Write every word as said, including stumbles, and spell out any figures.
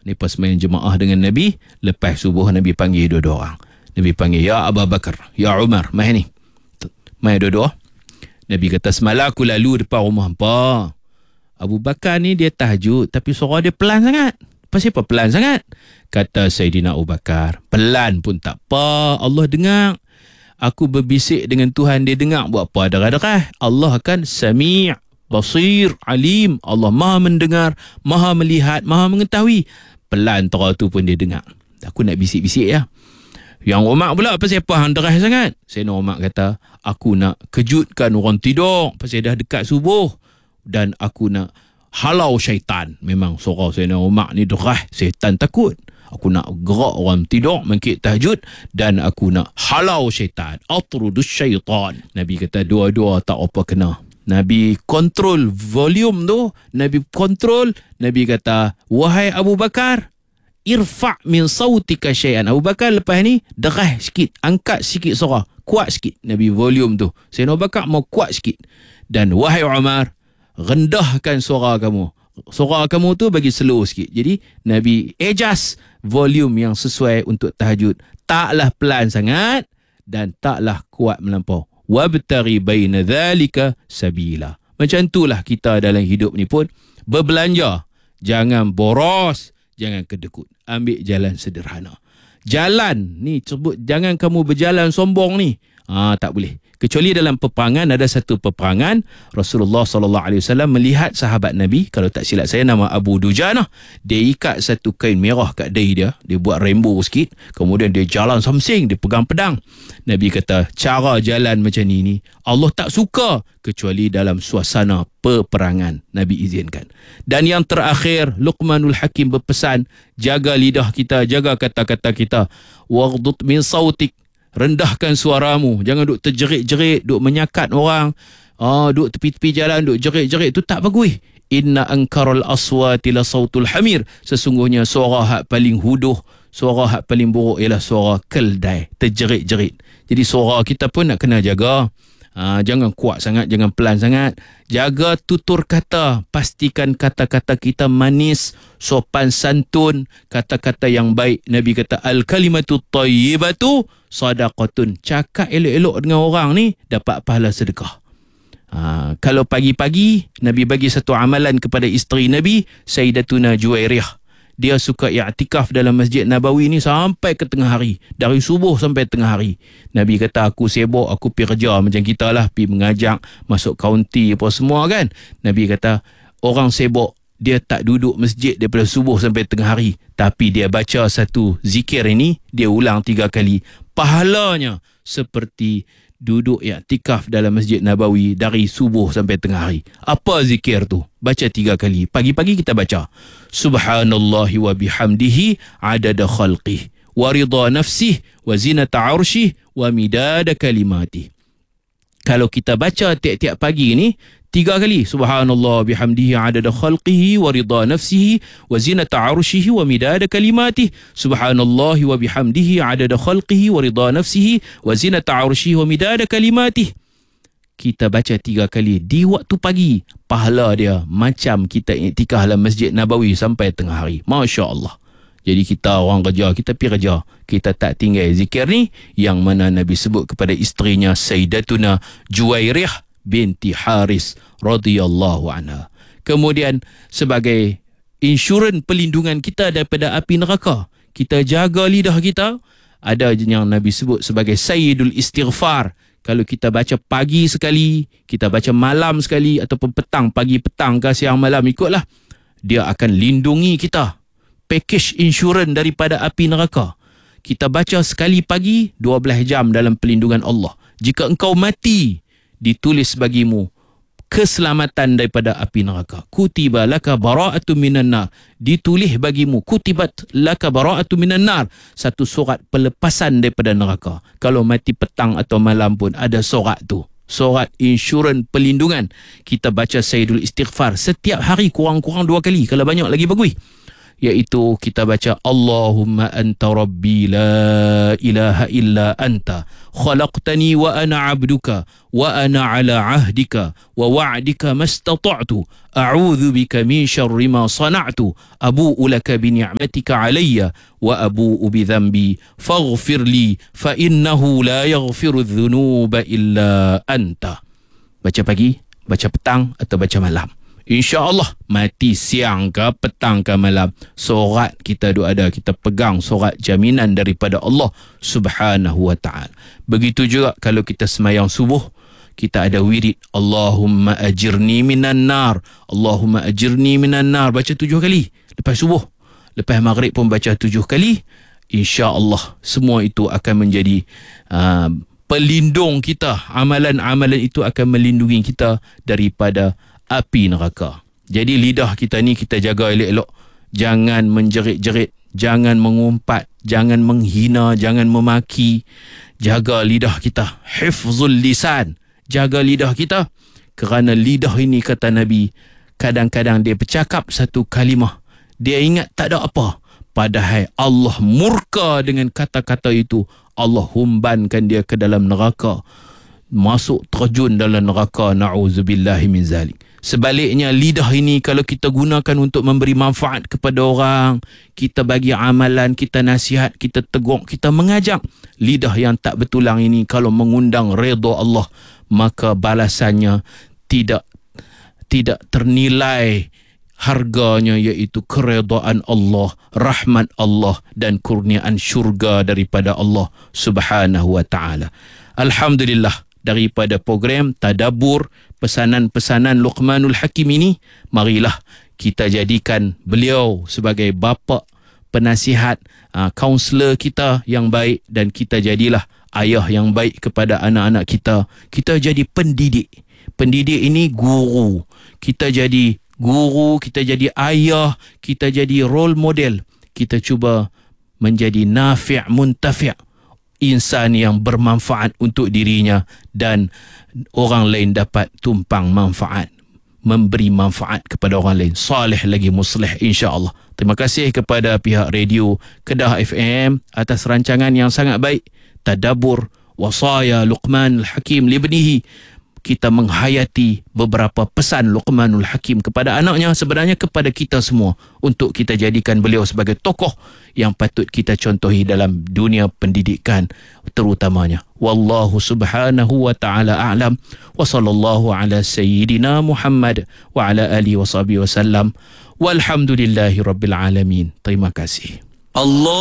Mereka semayang jemaah dengan Nabi. Lepas subuh Nabi panggil dua-dua orang. Nabi panggil, ya Abu Bakar, ya Umar, mai ni. Mai dua-dua. Nabi kata, semalam aku lalu depan rumah hampa. Abu Bakar ni dia tahajud, tapi suara dia pelan sangat. Pasal apa pelan sangat? Kata Sayyidina Abu Bakar, pelan pun tak apa, Allah dengar. Aku berbisik dengan Tuhan, dia dengar. Buat apa darah-darah? Allah kan Sami', Basir, Alim. Allah maha mendengar, maha melihat, maha mengetahui. Pelan tera tu pun dia dengar. Aku nak bisik-bisik ya. Yang Umar pula, pasal apa hang derah sangat? Sayyidina Umar kata, aku nak kejutkan orang tidur pasal dah dekat subuh. Dan aku nak halau syaitan. Memang suara Sayyidina Umar ni derah, syaitan takut. Aku nak gerak orang tidur mengkit tahajud dan aku nak halau syaitan, atrudus syaitan. Nabi kata dua-dua tak apa kena. Nabi kontrol volume tu, Nabi kontrol. Nabi kata, wahai Abu Bakar, irfa' min sautika syai'an. Abu Bakar lepas ni derah sikit, angkat sikit suara, kuat sikit. Nabi volume tu, Sayyidina Abu Bakar mau kuat sikit. Dan wahai Umar, rendahkan suara kamu. Suara kamu tu bagi slow sikit. Jadi Nabi adjust volume yang sesuai untuk tahajud. Taklah pelan sangat dan taklah kuat melampau. Wabtari baina dhalika sabila. Macam itulah kita dalam hidup ni pun berbelanja. Jangan boros, jangan kedekut. Ambil jalan sederhana. Jalan ni sebut jangan kamu berjalan sombong ni. Ah, tak boleh. Kecuali dalam peperangan, ada satu peperangan Rasulullah sallallahu alaihi wasallam melihat sahabat Nabi, kalau tak silap saya nama Abu Dujanah, dia ikat satu kain merah kat dahi dia, dia buat rainbow sikit, kemudian dia jalan samsing, dia pegang pedang. Nabi kata, cara jalan macam ni ni Allah tak suka kecuali dalam suasana peperangan. Nabi izinkan. Dan yang terakhir, Luqmanul Hakim berpesan, jaga lidah kita, jaga kata-kata kita. Waghdud min sautik, rendahkan suaramu. Jangan duk terjerit-jerit, duk menyakat orang. Ah, duk tepi-tepi jalan, duk jerit-jerit. Tu tak bagus. Inna ankaral aswati la sautul hamir. Sesungguhnya suara hak paling huduh, suara hak paling buruk ialah suara keldai, terjerit-jerit. Jadi suara kita pun nak kena jaga. Ha, jangan kuat sangat, jangan pelan sangat. Jaga tutur kata. Pastikan kata-kata kita manis, sopan santun, kata-kata yang baik. Nabi kata, al-kalimatu tayyibatu sadaqatun. Cakap elok-elok dengan orang ni dapat pahala sedekah. Ha, kalau pagi-pagi Nabi bagi satu amalan kepada isteri Nabi, Sayyidatuna Juwairiyah. Dia suka i'tikaf dalam Masjid Nabawi ni sampai ke tengah hari. Dari subuh sampai tengah hari. Nabi kata, aku sibuk, aku pergi kerja macam kita lah, pergi mengajak, masuk kaunti apa semua kan. Nabi kata, orang sibuk, dia tak duduk masjid daripada subuh sampai tengah hari. Tapi dia baca satu zikir ini, dia ulang tiga kali. Pahalanya seperti duduk i'tikaf dalam Masjid Nabawi dari subuh sampai tengah hari. Apa zikir tu? Baca tiga kali. Pagi-pagi kita baca Subhanallahi wa bihamdihi adada khalqih wa ridha nafsih wa zinata arshih wa midada kalimatih. Kalau kita baca tiap-tiap pagi ni tiga kali, Subhanallah bihamdihi adada khalqihi wa ridha nafsihi wa zinata arshihi wa midada kalimatihi. Subhanallah wa bihamdihi adada khalqihi wa ridha nafsihi wa zinata arshihi wa midada kalimatihi. Kita baca tiga kali di waktu pagi, pahala dia macam kita iktikaf dalam Masjid Nabawi sampai tengah hari. Masya Allah. Jadi kita orang kerja, kita pergi kerja, kita tak tinggal zikir ni yang mana Nabi sebut kepada isterinya Sayyidatuna Juwairiyah binti Haris radhiyallahu anha. Kemudian sebagai insurans pelindungan kita daripada api neraka, kita jaga lidah kita. Ada yang Nabi sebut sebagai Sayyidul Istighfar. Kalau kita baca pagi sekali, kita baca malam sekali, ataupun petang, pagi petang ke siang malam, ikutlah, dia akan lindungi kita. Package insurans daripada api neraka. Kita baca sekali pagi, dua belas jam dalam pelindungan Allah. Jika engkau mati, ditulis bagimu keselamatan daripada api neraka. Kutiba laka bara'atu minan nar. Ditulis bagimu kutibat laka bara'atu minan nar. Satu surat pelepasan daripada neraka. Kalau mati petang atau malam pun ada surat tu. Surat insurans pelindungan. Kita baca Sayyidul Istighfar setiap hari kurang-kurang dua kali. Kalau banyak lagi bagus. iaitu kita baca Allahumma anta rabbi la ilaha illa anta khalaqtani wa ana abduka wa ana ala ahdika wa wa'dika mastata'tu a'udzu bika min syarri ma sana'tu abu'u laka bi ni'matika alayya wa abu'u bi dhanbi faghfir li fa innahu la yaghfiru dhunuba illa anta. Baca pagi, baca petang atau baca malam. InsyaAllah mati siang ke petang ke malam, sorat kita tu ada, kita pegang sorat jaminan daripada Allah Subhanahu wa ta'ala. Begitu juga kalau kita semayang subuh, kita ada wirid Allahumma ajirni minan nar, Allahumma ajirni minan nar, baca tujuh kali lepas subuh. Lepas maghrib pun baca tujuh kali. InsyaAllah semua itu akan menjadi uh, pelindung kita. Amalan-amalan itu akan melindungi kita daripada api neraka. Jadi lidah kita ni kita jaga elok-elok. Jangan menjerit-jerit, jangan mengumpat, jangan menghina, jangan memaki. Jaga lidah kita. Hifzul lisan. Jaga lidah kita. Kerana lidah ini, kata Nabi, kadang-kadang dia bercakap satu kalimah, dia ingat tak ada apa, padahal Allah murka dengan kata-kata itu. Allah humbankan dia ke dalam neraka, masuk terjun dalam neraka. Na'udzubillahi min zalik. Sebaliknya, lidah ini kalau kita gunakan untuk memberi manfaat kepada orang, kita bagi amalan, kita nasihat, kita tegur, kita mengajak. Lidah yang tak betulang ini kalau mengundang redha Allah, maka balasannya tidak tidak ternilai harganya, iaitu keredaan Allah, rahmat Allah dan kurniaan syurga daripada Allah Subhanahu wa ta'ala. Alhamdulillah, daripada program Tadabbur pesanan-pesanan Luqmanul Hakim ini, marilah kita jadikan beliau sebagai bapa, penasihat, kaunselor kita yang baik, dan kita jadilah ayah yang baik kepada anak-anak kita. Kita jadi pendidik. Pendidik ini guru. Kita jadi guru, kita jadi ayah, kita jadi role model. Kita cuba menjadi nafi' muntafi', insan yang bermanfaat untuk dirinya dan orang lain dapat tumpang manfaat, memberi manfaat kepada orang lain. Salih lagi muslih, insya-Allah. Terima kasih kepada pihak radio Kedah F M atas rancangan yang sangat baik, Tadabbur Wasaya Luqman Al-Hakim libnihi. Kita menghayati beberapa pesan Luqmanul Hakim kepada anaknya, sebenarnya kepada kita semua, untuk kita jadikan beliau sebagai tokoh yang patut kita contohi dalam dunia pendidikan terutamanya. Wallahu subhanahu wa ta'ala a'lam, wa sallallahu ala sayyidina Muhammad wa ala alihi wa sahbihi wa sallam, walhamdulillahi rabbil alamin. Terima kasih. Allah